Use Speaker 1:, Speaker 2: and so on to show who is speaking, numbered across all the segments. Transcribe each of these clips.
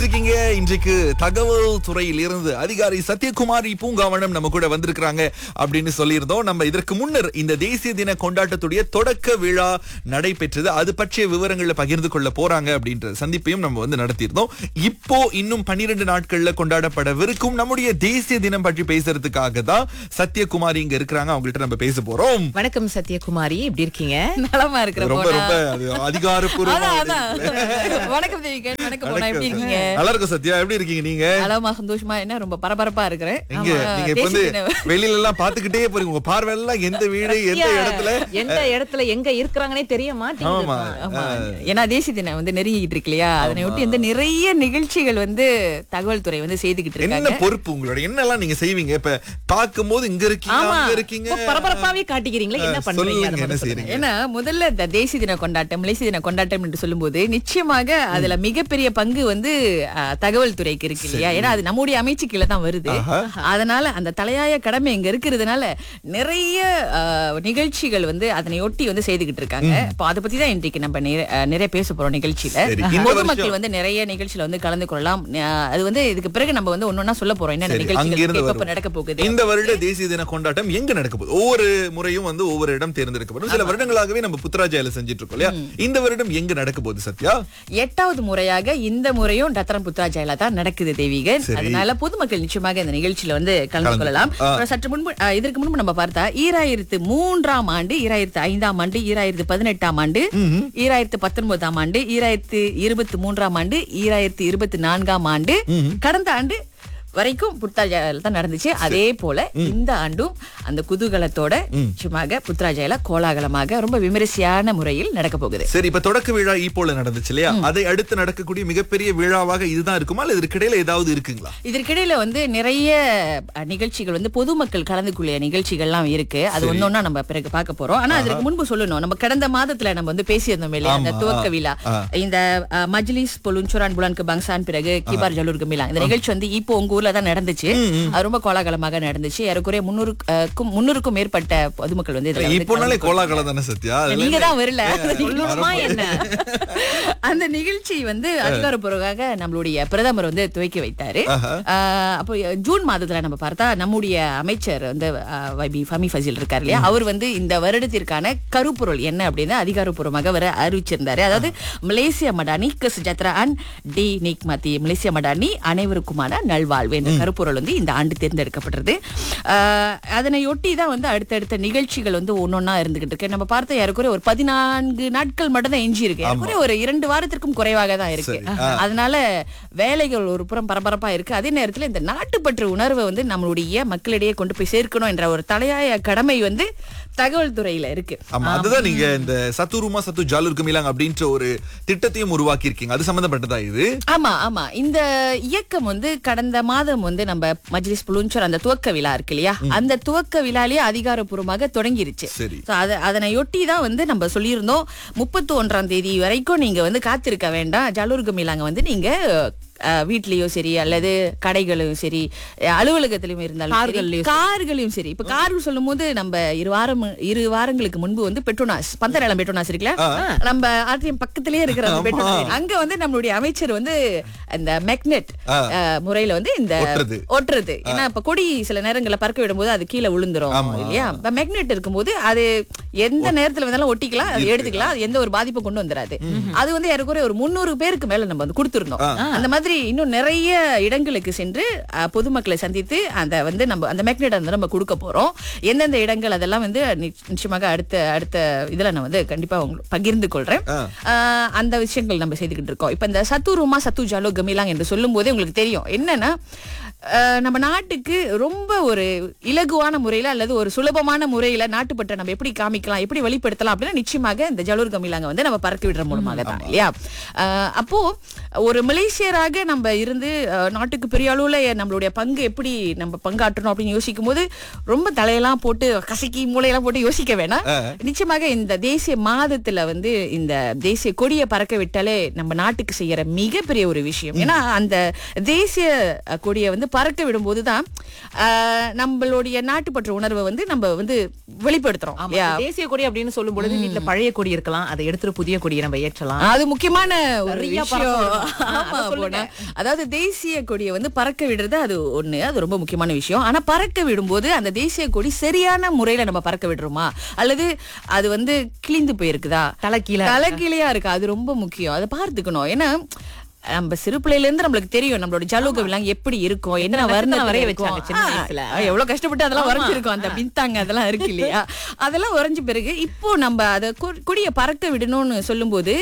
Speaker 1: இருக்கீங்க. இன்றைக்கு தகவல் துறையில் இருந்து அதிகாரி சத்யகுமாரி பூங்காவனம் நம்ம கூட வந்திருக்கிறாங்க அப்படின்னு சொல்லியிருந்தோம். நம்ம இதற்கு முன்னர் இந்த தேசிய தின கொண்டாட்டத்துடைய தொடக்க விழா நடைபெற்றது, அது பற்றிய விவரங்களை பகிர்ந்து கொள்ள போறாங்க அப்படின்ற சந்திப்பையும் நம்ம நடத்தியிருந்தோம். இப்போ இன்னும் 12 நாட்கள்ல கொண்டாடப்படவிருக்கும் நம்முடைய தேசிய தினம் பற்றி பேசுறதுக்காக தான் சத்யகுமாரி இங்க இருக்கிறாங்க. அவங்கள்ட்ட நம்ம பேச போறோம்.
Speaker 2: வணக்கம் சத்யகுமாரி, எப்படி இருக்கீங்க?
Speaker 3: நலமா இருக்கிற
Speaker 1: ரொம்ப ரொம்ப அதிகாரப்பூர்வமா
Speaker 3: வணக்கம் தேவிகன். வணக்கம் போனா, எப்படி இருக்கீங்க?
Speaker 1: நல்லா இருக்கும் சத்யா, எப்படி இருக்கீங்க நீங்க?
Speaker 3: நலமா சந்தோஷமா, என்ன ரொம்ப பரபரப்பா இருக்கிறேன்.
Speaker 1: நீங்க இப்ப வெளியில எல்லாம் பாத்துக்கிட்டே போறீங்க, உங்க பார்வை எல்லாம் எந்த வீடு எந்த இடத்துல
Speaker 2: எங்க இருக்கிறாங்கன்னே தெரிய மாட்டேங்குது.
Speaker 3: ஆமா, ஏன்னா தேசிய தினம் நெருங்கிட்டு இருக்கு இல்லையா, அதனை ஒட்டி நிறைய நிகழ்ச்சிகள் தகவல் துறை செய்துகிட்டு இருக்காங்க.
Speaker 1: என்ன பொறுப்பு உங்களோட, என்னெல்லாம் நீங்க செய்வீங்க? இப்ப பாக்கும்போது இங்க இருக்கீங்க
Speaker 2: பரபரப்பாவே காட்டுகிறீங்களா, என்ன பண்றீங்க,
Speaker 1: என்ன செய்றீங்க?
Speaker 3: ஏன்னா முதல்ல இந்த தேசிய தின கொண்டாட்டம், மலேசிய தின கொண்டாட்டம் என்று சொல்லும்போது நிச்சயமாக அதுல மிகப்பெரிய பங்கு தகவல் துறைக்கு இருக்கு இல்லையா. ஏன்னா அது நம்முடைய அமைச்சு கீழே தான் வருது. அதனால அந்த தலையாய கடமை இங்க இருக்கிறதுனால நிறைய நிகழ்ச்சிகள் அதனை ஒட்டி செய்துகிட்டு இருக்காங்க. இப்போ அதை பத்தி தான் இன்றைக்கு நம்ம நிறைய பேச போறோம் நிகழ்ச்சியில. பொதுமக்கள் நிறைய நிகழ்ச்சியில கலந்து கொள்ளலாம். அது இதுக்கு பிறகு நம்ம ஒன்னொன்னா சொல்ல போறோம் என்ன நிகழ்ச்சிகள் நடக்க போகுது.
Speaker 1: இந்த வருட தேசிய தின கொண்டாட்டம் எங்க நடக்க போகுது? ஒவ்வொரு முறையும் ஒவ்வொரு இடம் தேர்ந்தெடுக்கப்படும். சில வருடங்களாகவே நம்ம புத்ராஜயால செஞ்சிட்டு இருக்கோம் இல்லையா. இந்த வருடம் எங்க நடக்க போகுது சத்யா?
Speaker 3: 8வது முறையாக இந்த முறையும் டத்தரம் புத்ராஜயால தான் நடக்குது தேவிகன். அதனால பொதுமக்கள் நிச்சயமாக இந்த நிகழ்ச்சியில கலந்து கொள்ளலாம். சற்று முன்பு, இதற்கு முன்பு நம்ம பார்த்தா 2003ஆம் ஆண்டு, 2005ஆம் ஆண்டு, 2018ஆம் ஆண்டு, 2019ஆம் ஆண்டு, 2023ஆம் ஆண்டு, 2024ஆம் ஆண்டு, கடந்த ஆண்டு வரைக்கும் புத்ராஜயால தான் நடந்துச்சு. அதே போல இந்த ஆண்டும் அந்த குதூகலத்தோட நிச்சயமாக புத்ராஜயால கோலாகலமாக ரொம்ப விமரிசையான முறையில் நடக்க போகுது.
Speaker 1: சரி, இப்ப தொடக்க விழா போல நடந்துச்சு இல்லையா, அதை அடுத்து நடக்கக்கூடிய மிகப்பெரிய விழாவாக இதுதான் இருக்குமா, இல்ல இதற்கிடையில ஏதாவது இருக்குங்களா?
Speaker 3: இதற்கிடையில நிறைய நிகழ்ச்சிகள் பொதுமக்கள் கலந்து கொள்ள நிகழ்ச்சிகள்லாம் இருக்கு. அது ஒன்னொன்னா நம்ம பிறகு பார்க்க போறோம். ஆனா அதற்கு முன்பு சொல்லணும், நம்ம கடந்த மாதத்துல நம்ம பேசியிருந்தோம் இல்லையா, அந்த துவக்க விழா, இந்த மஜ்லிஸ் பொலுன்சுரான் புலான் கபாங்சான் பிறகு கிபார் ஜலூர் கமிலா, இந்த நிகழ்ச்சி இப்போ உங்க ஊர்ல தான் நடந்துச்சு. அது ரொம்ப கோலாகலமாக நடந்துச்சு. ஏறக்குறைய 300க்கும் மேற்பட்ட பொதுமக்கள்
Speaker 1: இப்போனாலே கோலாகலம் தானே சத்யா,
Speaker 3: நீங்க தான் வரல என்ன. அந்த நிகழ்ச்சி அதிகாரப்பூர்வமாக நம்மளுடைய பிரதமர் துவக்கி வைத்தாரு. அப்போ ஜூன் மாதத்துல நம்ம பார்த்தா நம்முடைய அமைச்சர் ஃபமி ஃபசில் இருக்காரு இல்லையா, அவர் இந்த வருடத்திற்கான கருப்பொருள் என்ன அப்படின்னு அதிகாரப்பூர்வமாக வர அறிவிச்சிருந்தாரு. அதாவது மலேசிய மடானி கஸ்ஜத்ரான் டி நிக்மதி, மலேசிய மடானி அனைவருக்குமான நல்வாழ்வு என்ற கருப்பொருள் இந்த ஆண்டு தேர்ந்தெடுக்கப்பட்டது. அதனையொட்டி தான் அடுத்தடுத்த நிகழ்ச்சிகள் ஒன்னொன்னா இருந்துகிட்டு இருக்கு. நம்ம பார்த்த யாருக்குரிய ஒரு 14 நாட்கள் மட்டும் தான் எஞ்சி இருக்கு. யாருக்குரிய ஒரு 2 வாரத்திற்கும் குறைவாக தான் இருக்கு. அதனால வேலைகள் ஒரு புறம் பரபரப்பா இருக்கு. அதே நேரத்தில் இந்த நாட்டுப்பற்று உணர்வை நம்மளுடைய மக்களிடையே கொண்டு போய் சேர்க்கணும் என்ற ஒரு தலையாய கடமை தகவல் துறையில இருக்கு.
Speaker 1: அதுதான் நீங்க இந்த சத்துருமா சத்து ஜாலூர் கமிலாங் அப்படின்ற ஒரு திட்டத்தையும் உருவாக்கி இருக்கீங்க. அது சம்பந்தப்பட்டதா இது?
Speaker 3: ஆமா. இந்த இயக்கம் கடந்த மாதம் நம்ம மஜ்லிஸ் புலுன்சர் அந்த துவக்க விழா இருக்கு இல்லையா, அந்த துவக்க விழாலேயே அதிகாரப்பூர்வமாக தொடங்கிருச்சு. அதனையொட்டி தான் நம்ம சொல்லியிருந்தோம் 31ஆம் தேதி வரைக்கும் நீங்க காத்திருக்க வேண்டாம். ஜாலூர் கமிலாங்க நீங்க வீட்லயும் சரி அல்லது கடைகளும் சரி அலுவலகத்திலும் இருந்தாலும் கார்களையும் சரி. இப்ப கார் சொல்லும் போது நம்ம 2 வாரங்களுக்கு முன்பு பெட்ரோனாஸ் பந்தநலம் பெட்ரோனாஸ் இருக்குல்ல, நம்ம ஆர்டிஎம் பக்கத்திலேயே இருக்கிற பெட்ரோனாஸ், அங்க நம்மளுடைய அமைச்சர் அந்த மேக்னெட் முறையில இந்த ஒட்டுறது. ஏன்னா இப்ப கொடி சில நேரங்கள்ல பறக்க விடும் போது அது கீழே விழுந்துரும் இல்லையா. மேக்னெட் இருக்கும்போது அது எந்த நேரத்துல வந்தாலும் ஒட்டிக்கலாம், அது எடுத்துக்கலாம், அது எந்த ஒரு பாதிப்பும் கொண்டு வந்துடாது. அது ஏறக்குறைய ஒரு 300 பேருக்கு மேல நம்ம கொடுத்திருந்தோம். அந்த மாதிரி இன்னும் நிறைய இடங்களுக்கு சென்று பொதுமக்களை சந்தித்து அந்த நம்ம அந்த மேக்னெட் நம்ம கொடுக்க போறோம். எந்தெந்த இடங்கள் அதெல்லாம் நிச்சயமாக அடுத்த இதுல நான் கண்டிப்பா பகிர்ந்து கொள்றேன். அந்த விஷயங்கள் நம்ம செய்துகிட்டு இருக்கோம். இப்ப இந்த சத்துருமா சத்து ஜாலோ கமிலாங் என்று சொல்லும் போதே உங்களுக்கு தெரியும் என்னன்னா, நம்ம நாட்டுக்கு ரொம்ப ஒரு இலகுவான முறையில அல்லது ஒரு சுலபமான முறையில நாட்டுப்பற்றை நம்ம எப்படி காமிக்கலாம், எப்படி வெளிப்படுத்தலாம் அப்படின்னா நிச்சயமாக இந்த ஜலூர் கமிலாங்க நம்ம பறக்க விடுற மூலமாக தான் இல்லையா. அப்போ ஒரு மலேசியராக நம்ம இருந்து நாட்டுக்கு பெரிய அளவுல நம்மளுடைய பங்கு எப்படி நம்ம பங்காற்றணும் அப்படின்னு யோசிக்கும் போது ரொம்ப தலையெல்லாம் போட்டு கசக்கி மூளையெல்லாம் போட்டு யோசிக்க வேணாம். நிச்சயமாக இந்த தேசிய மாதத்துல இந்த தேசிய கொடியை பறக்க விட்டாலே நம்ம நாட்டுக்கு செய்யற மிகப்பெரிய ஒரு விஷயம். ஏன்னா அந்த தேசிய கொடியை பறக்க விடும்போதுதான் நம்மளுடைய நாட்டுப்பற்று உணர்வை வந்து நம்ம வந்து வெளிப்படுத்துறோம்.
Speaker 2: தேசிய கொடி அப்படின்னு சொல்லும் பொழுது வீட்டுல பழைய கொடி இருக்கலாம், அதை எடுத்துட்டு புதிய கொடியை நம்ம ஏற்றலாம்.
Speaker 3: அது முக்கியமான ஒரு
Speaker 2: நிறைய
Speaker 3: விஷயம். அதாவது தேசிய கொடியை வந்து பறக்க விடுறது அது ஒண்ணு, அது ரொம்ப முக்கியமான விஷயம். ஆனா பறக்க விடும்போது அந்த தேசிய கொடி சரியான முறையில நம்ம பறக்க விடுறோமா, அல்லது அது வந்து கிழிந்து போயிருக்குதா, தலைகீழையா இருக்கா, அது ரொம்ப முக்கியம். அதை பார்த்துக்கணும். ஏன்னா நம்ம சிறு பிள்ளையில இருந்து நம்மளுக்கு தெரியும் நம்மளோட ஜலோக விலங்கு எப்படி இருக்கும், என்ன வர்ணம் வரைய வச்சாங்க, எவ்வளவு கஷ்டப்பட்டு அதெல்லாம் வரைஞ்சிருக்கோம். அந்த பின்தாங்க அதெல்லாம் இருக்கு இல்லையா, அதெல்லாம் வரைஞ்ச பிறகு இப்போ நம்ம அதை கொடியை பறக்க விடணும்னு சொல்லும் போது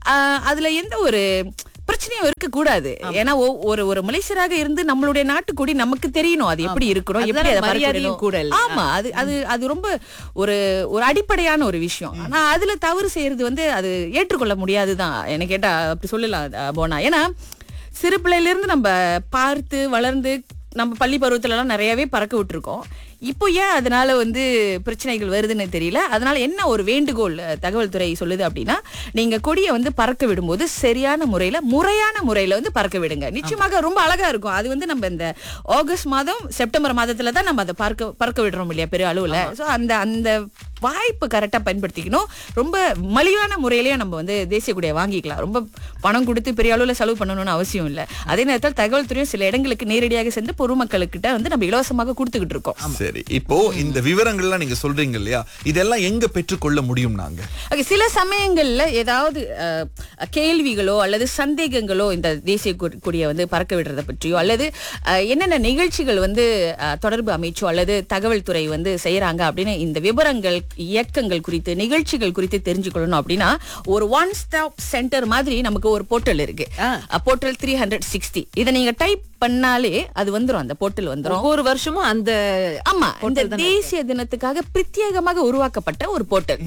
Speaker 3: அதுல எந்த ஒரு பிரச்சனையும் இருக்க கூடாது. ஏன்னா ஒரு மலேசியராக இருந்து நம்மளுடைய நாட்டுக்கொடி நமக்கு தெரியணும், அது எப்படி இருக்கணும், எப்படி அதை மரியாதையும் கூட. ஆமா, அது அது அது ரொம்ப ஒரு அடிப்படையான ஒரு விஷயம். ஆனா அதுல தவறு செய்யறது வந்து அது ஏற்றுக்கொள்ள முடியாதுதான் என்ன கேட்டா, அப்படி சொல்லலாம் போனா. ஏன்னா சிறு பிள்ளையில இருந்து நம்ம பார்த்து வளர்ந்து நம்ம பள்ளி பருவத்துல எல்லாம் நிறையவே பறக்க விட்டுருக்கோம். இப்போ ஏன் அதனால வந்து பிரச்சனைகள் வருதுன்னு தெரியல. அதனால என்ன ஒரு வேண்டுகோள் தகவல் துறை சொல்லுது அப்படின்னா, நீங்க கொடியை வந்து பறக்க விடும்போது சரியான முறையான முறையில வந்து பறக்க விடுங்க. நிச்சயமாக ரொம்ப அழகா இருக்கும். அது வந்து நம்ம இந்த ஆகஸ்ட் மாதம் செப்டம்பர் மாதத்துல தான் நம்ம அதை பறக்க விடுறோம் இல்லையா பெரிய அளவுல. சோ அந்த வாய்ப்பு கரெக்டா பயன்படுத்திக்கணும். ரொம்ப மலிவான முறையிலேயே நம்ம வந்து தேசிய கொடியை வாங்கிக்கலாம். ரொம்ப பணம் கொடுத்து பெரிய அளவுல செலவு பண்ணணும்னு அவசியம் இல்லை. அதே நேரத்தில் தகவல் துறையும் சில இடங்களுக்கு நேரடியாக சென்று பொதுமக்களுக்கிட்ட வந்து நம்ம இலவசமாக கொடுத்துக்கிட்டு இருக்கோம்.
Speaker 1: சரி, இப்போ இந்த விவரங்கள்லாம் நீங்க சொல்றீங்க இல்லையா, இதெல்லாம் எங்க பெற்றுக்கொள்ள முடியும்? நாங்க
Speaker 3: சில சமயங்கள்ல ஏதாவது கேள்விகளோ அல்லது சந்தேகங்களோ இந்த தேசிய கொடியை வந்து பறக்க விடுறத பற்றியோ, அல்லது என்னென்ன நிகழ்ச்சிகள் வந்து தொடர்பு அமைச்சோ அல்லது தகவல் துறை வந்து செய்யறாங்க அப்படின்னு இந்த விவரங்கள், இயக்கங்கள் குறித்து, நிகழ்ச்சிகள் குறித்து தெரிஞ்சுக்கொள்ளணும் அப்படின்னா ஒரு ஒன் ஸ்டாப் சென்டர் மாதிரி நமக்கு ஒரு போர்ட்டல் இருக்கு. போர்ட்டல் 360. இதை நீங்க டைப் பண்ணாலே அது வந்துரும், அந்த போர்ட்டல் வந்துரும்.
Speaker 2: ஒவ்வொரு வருஷமும் அந்த
Speaker 3: இந்த தேசிய தினத்துக்காக பிரத்யேகமாக உருவாக்கப்பட்ட ஒரு போர்ட்டல்.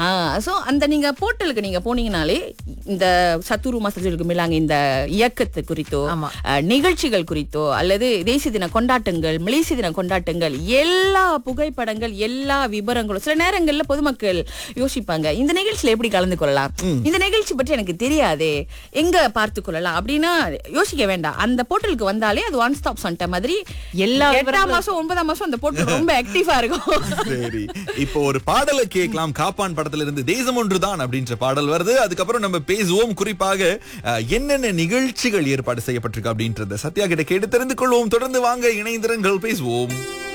Speaker 3: சோ அந்த நீங்க போர்ட்டலுக்கு நீங்க போனீங்கனாலே இந்த சத்துரு மாசத்துக்கு மேலாங்க இந்த இயக்கத்தை குறித்தோ, நிகழ்ச்சிகள் குறித்தோ, அல்லது தேசிய தின கொண்டாட்டங்கள், மலேசிய தின கொண்டாட்டங்கள், எல்லா புகைப்படங்கள், எல்லா விவரங்களும். சில நேரங்கள்ல பொதுமக்கள் யோசிப்பாங்க, இந்த நிகழ்ச்சியில எப்படி கலந்து கொள்ளலாம், இந்த நிகழ்ச்சி பற்றி எனக்கு தெரியாதே, எங்க பார்த்து கொள்ளலாம் அப்படின்னா யோசிக்க வேண்டாம். அந்த போர்ட்டலுக்கு வந்தாலே அது ஒன் ஸ்டாப் சென்டர் மாதிரி. எல்லா 8ஆம் மாசம் 9ஆம் மாசம் அந்த போர்ட்டல் ரொம்ப ஆக்டிவா இருக்கும்.
Speaker 1: சரி, இப்போ ஒரு பாடலை கேட்கலாம். காப்பான் படத்துல இருந்து தேசம் ஒன்றுதான் அப்படின்ற பாடல் வருது. அதுக்கப்புறம் நம்ம பேசுவோம் குறிப்பாக என்னென்ன நிகழ்ச்சிகள் ஏற்பாடு செய்யப்பட்டிருக்கு அப்படின்றத சத்யா கிட்ட கேட்டு தெரிந்து கொள்வோம். தொடர்ந்து வாங்க, இணைந்திருங்கள், பேசுவோம்.